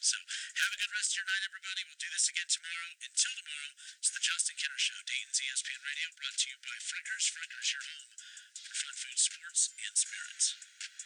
So have a good rest of your night, everybody. We'll do this again tomorrow. Until tomorrow, it's the Justin Kinner Show, Dayton's ESPN Radio, brought to you by Frickers. Frickers, your home for fun, food, sports, and spirits.